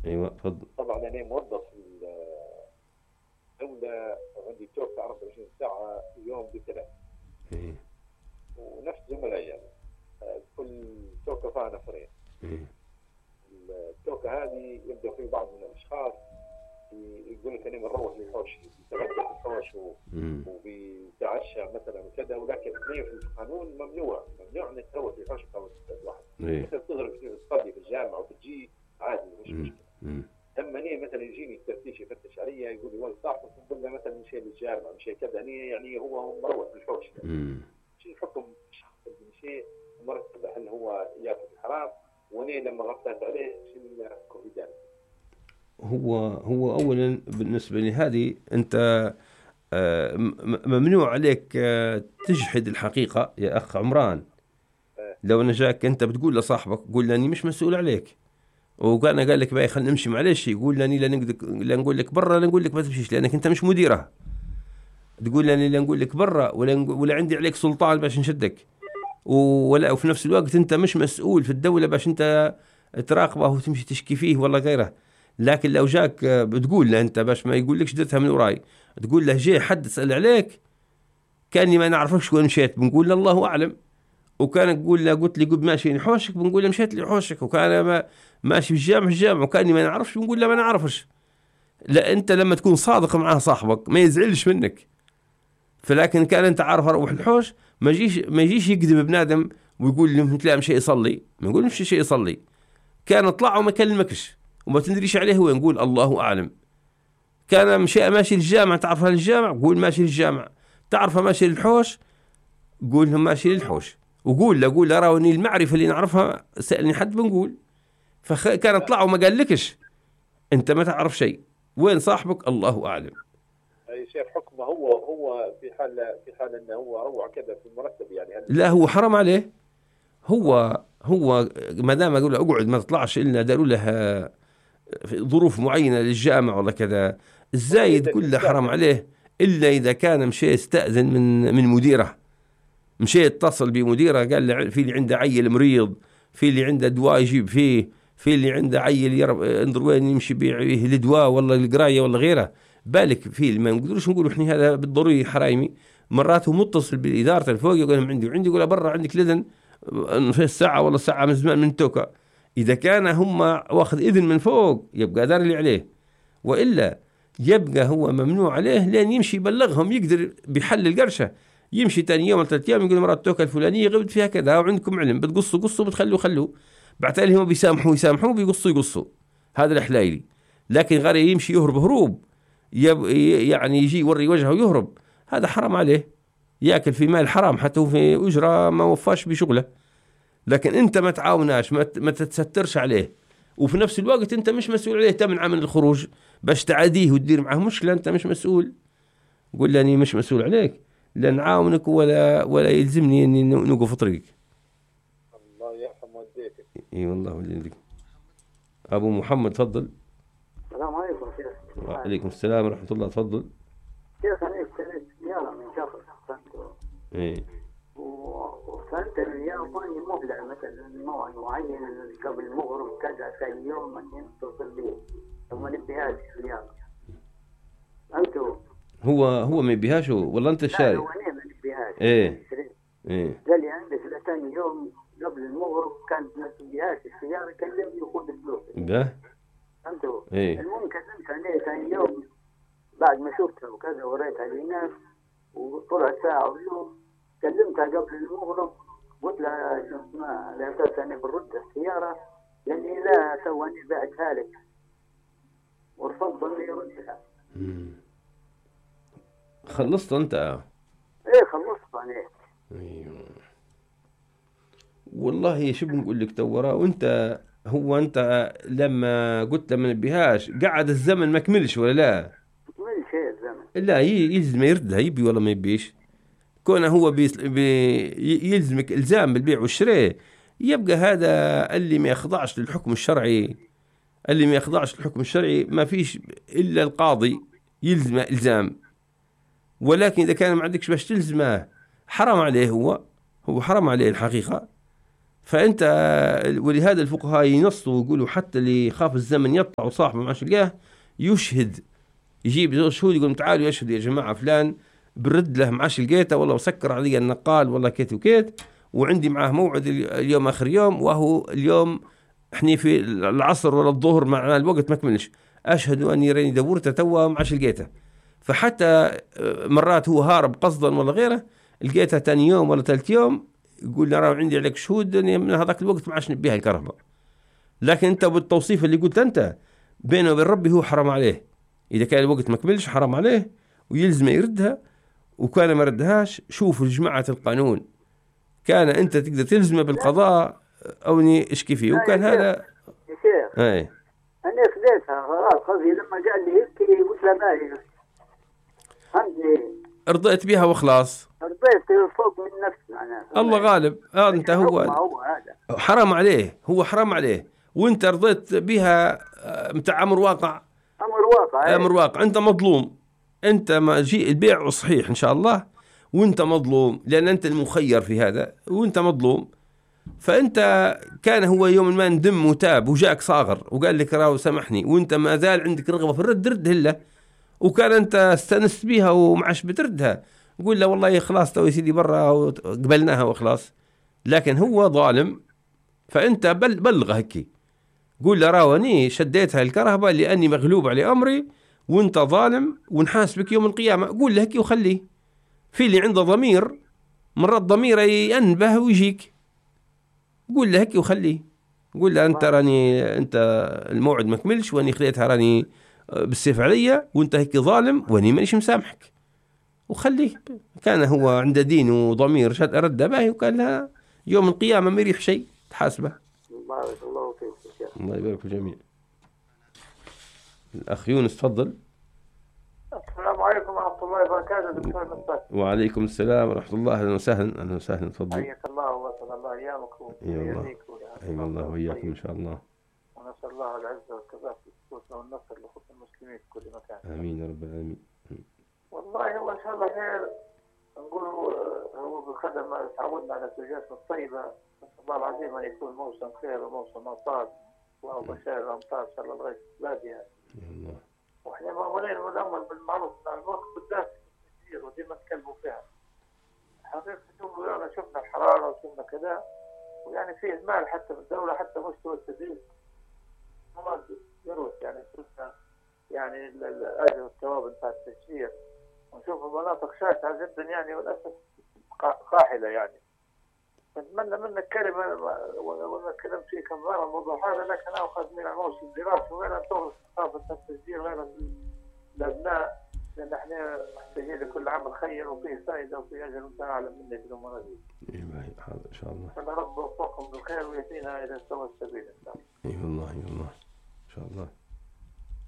ايوه تفضل. طبعا انا موظف في الدوله، وعندي توقع 24 ساعه يوم بثلاث، ايه. ونفس زملائي يعني. كل توقع فيها نفرين. ايه. التوقع هذه يبدا في بعض من الاشخاص يقول لك انا بنروح للحوش، بيتغدى في الحوش امم. وبيتعشى مثلا وكذا، ولكن هي في القانون ممنوع انك تروح للحوش بتاع الواحد. ايه. مثلا تضرب تصلي في الجامعه وبتجي عادي مش امم. مشكله. امم. اما هي مثلا يجيني التفتيش يفتش علي، يقول لي والله صاحبك، نقول له مثلا مشي للجامعه مشي كذا، يعني هو مروح للحوش يعني. امم. شو الحكم الشخص اللي مشي مرتب، هل هو ياكل حرام؟ وانا لما غطيت عليه شو الحكم في ذلك؟ هو اولا بالنسبه لي هذه انت ممنوع عليك تجحد الحقيقه يا اخ عمران. آه. لو انا جاك انت بتقول لصاحبك قول لاني مش مسؤول عليك، وكان قال لك بقى خلينا نمشي معلش، يقول لاني لا نقول لك برا لا نقول لك ما تمشيش لانك انت مش مديره. تقول لاني لا نقول لك برا ولا عندي عليك سلطان باش نشدك، ولا وفي نفس الوقت انت مش مسؤول في الدوله باش انت تراقبه وتمشي تشكي فيه ولا غيره. لكن لو جاك بتقول له انت باش ما يقول لكش درتها من وراي، تقول له جاي حد سأل عليك كاني ما نعرفكش وين مشيت، بنقول له الله اعلم. وكان تقول له قلت لي قد ماشي لحوشك، بنقول له مشيت لحوشك. وكان ماشي في الجامع وكاني ما نعرفش، بنقول له ما نعرفش. لا انت لما تكون صادق مع صاحبك ما يزعلش منك. فلكن كان انت عارف اروح الحوش، ما يجيش يكذب بنادم ويقول لي مثل مشي يصلي، ما يقول مش شيء يصلي. كان طلع وما كلمكش وما تندريش عليه هو، نقول الله اعلم. كان ماشي للجامع، تعرفها للجامع قول ماشي للجامع. تعرفها ماشي للحوش قول لهم ماشي للحوش. وقول له قول له راوني المعرفه اللي نعرفها سالني حد بنقول. فكان طلع وما قال لكش، انت ما تعرف شيء. وين صاحبك الله اعلم. اي شيخ حكمه هو في حال انه هو روع كذا في المرتب، يعني لا هل هو حرام عليه. اه هو ما دام اقول له اقعد ما تطلعش الا داروا له ظروف معينه للجامع ولا كذا، هو الزايد يقدر كله حرام يستاذن؟ عليه. الا اذا كان مشي يستاذن من مديره، مشي يتصل بمديره قال له في اللي عنده عيل مريض، في اللي عنده دواء يجيب فيه، في اللي عنده عيل انظر وين يمشي بيه الدواء ولا القرايه ولا غيره. بالك في اللي ما نقدروش نقول احنا هذا بالضروري حرايمي. مرات هو متصل بالاداره الفوق يقول لهم عندي وعندي، يقول برا عندك لذن نص ساعه ولا ساعه من زمان من توكا. اذا كان هم واخذ اذن من فوق يبقى دار اللي عليه، والا يبقى هو ممنوع عليه لين يمشي يبلغهم، يقدر بحل القرشه. يمشي تاني يوم ولا ثلاث ايام يقول مرات توكا الفلانيه غبت فيها كذا وعندكم علم، بتقصوا قصوا بتخلوا خلوا. بعتالي هم بيسامحوا بيقصوا. هذا الحلايلي. لكن غير يمشي يهرب هروب، يعني يجي يوري وجهه ويهرب، هذا حرام عليه. ياكل في مال حرام حتى هو في اجره ما وفاش بشغله. لكن انت ما تعاوناش ما تتسترش عليه، وفي نفس الوقت انت مش مسؤول عليه تمنعه من الخروج باش تعاديه وتدير معه مشكله، انت مش مسؤول. قول لي اني مش مسؤول عليك، لا نعاونك ولا يلزمني اني نوقف طريق. الله يرحم والديك. اي والله وليدك. ابو محمد تفضل. السلام عليكم شيخ. وعليكم السلام ورحمه الله تفضل. شيخ أنا اشتريت سيارة من شخص ايه. وصلت الياباني مبلغ مثلا موعد معين قبل مغرب كذا ثاني يوم مثلا اتصل بي ثم نبيهاش السيارة. أنتوا هو ما يبيهاش والله انت لا الشاري. هو أنا ما نبيهاش ايه. اشتريت. ايه. قال لي عندك ثاني يوم قبل المغرب كانت ما تبيهاش السيارة، كلمني وخذ الفلوس. به. أنتوا ايه. المهم كلمت عليه ثاني يوم بعد ما شفتها وكذا وريتها للناس وطلع ساعة ويوم، كلمتها قبل المغرب قلت لها شو اسمها لا أساس أنا برد السيارة لأني لا سواني بعتها لك ورفضت إني يردها. مم. خلصت انت؟ إيه خلصت أنا. ايوه. والله شو بنقول لك تورا وانت، هو انت لما قلت له ما نبيهاش قعد الزمن ما كملش ولا لا؟ من شيء الزمن. لا يلزم يردها يبي ولا ما يبيش. كونه هو يلزمك الزام بالبيع والشراء، يبقى هذا اللي ما يخضعش للحكم الشرعي. اللي ما يخضعش للحكم الشرعي ما فيش الا القاضي يلزمه الزام. ولكن اذا كان ما عندكش باش تلزمه حرام عليه، هو حرام عليه الحقيقه. فأنت ولهذا الفقهاء ينصوا ويقولوا حتى اللي خاف الزمن يطلع وصاحبه ما لقاه يشهد، يجيب شهود يقول تعالوا يشهد يا جماعة فلان برد له معاش لقيته والله وسكر علي النقال والله كيت وكيت، وعندي معاه موعد اليوم آخر يوم، وهو اليوم احنا في العصر ولا الظهر مع الوقت ما كملش، أشهد أني راني دورته توا معاش لقيته. فحتى مرات هو هارب قصدا ولا غيره لقيته تاني يوم ولا ثالث يوم يقول لي راه عندي عليك شهود من هذاك الوقت ما عادش نبيها الكهرباء. لكن انت بالتوصيف اللي قلت انت بينه وبين ربي هو حرام عليه، اذا كان الوقت ما كملش حرام عليه ويلزم يردها، وكان ما ردهاش شوفوا جماعة القانون كان انت تقدر تلزمه بالقضاء او اشكي فيه، وكان هذا يا شيخ اي انا خذيتها خلاص قصدي لما قال لي هيك قلت له باهي فهمتني، رضيت بها وخلاص. رضيت فوق من نفسي انا الله غالب. انت هو هذا حرام عليه، هو حرام عليه وانت رضيت بها متاع امر واقع. امر واقع انت مظلوم، انت ما جي البيع صحيح ان شاء الله وانت مظلوم، لان انت المخير في هذا وانت مظلوم. فانت كان هو يوم ما ندم وتاب وجاك صاغر وقال لك راو سامحني وانت ما زال عندك رغبه في الرد، رده له، وكان انت استنست بيها ومعش بتردها قول له والله خلاص تو يا سيدي برا وقبلناها وخلاص. لكن هو ظالم، فانت بلغه هكي قول له راوني شديتها الكرهبه لاني مغلوب على امري وانت ظالم ونحاسبك يوم القيامه، قول له هكي وخليه. في اللي عنده ضمير مرات ضميره ينبه ويجيك، قول له هكي وخليه، قول له انت راني انت الموعد ما كملش واني خليتها راني بالسيف عليا وانت هيك ظالم واني مانيش مسامحك، وخليه. كان هو عنده دين وضمير شد رد باهي وقال لها يوم القيامة ما يريح شيء تحاسبه. بارك الله فيك يا شيخ. الله يبارك في الجميع. الأخ يونس تفضل. السلام عليكم ورحمة الله وبركاته دكتور مصطفى. وعليكم السلام ورحمة الله. أهلا وسهلا. أهلا وسهلا تفضل. حياك الله وأسعد الله أيامك ويهديك أيوة الله وإياكم إن شاء الله. ونسأل الله العزة والكبار في السوسة والنصر لخط المسلمين في كل مكان. آمين يا رب العالمين. والله هو إن شاء الله خير. نقول هو بالخدمة ما تعودنا على الزوجات الطيبة، نسأل الله العظيم أن يكون موسم خير وموسم مطار وبشائر الأمطار إن شاء الله لغاية بلادها. الله. وإحنا مأمورين والأمر بالمعروف مع الوقت بالذات كثير وديما نتكلموا فيها. حقيقة يعني شفنا الحرارة وشفنا كذا، ويعني في إهمال حتى في الدولة حتى مستوى التدريس مواد يروح يعني شفنا يعني الأجر والثواب بتاع التشجير، ونشوف مناطق شاسعة جدا يعني وللأسف قاحلة يعني. نتمنى منك كلمة وأنا تكلمت فيه كم مرة الموضوع هذا، لكن أخذ من موسم الدراسة وين تغلق ثقافة التشجير غير الأبناء، لأن احنا محتاجين لكل عمل خير وفيه فائدة وفيه أجر وأنت أعلم مني في الأمور هذه. إيه حاضر إن شاء الله. فأنا رب يوفقهم بالخير ويهدينا إلى سواء السبيل إن شاء الله. إيه والله إيه والله إن شاء الله.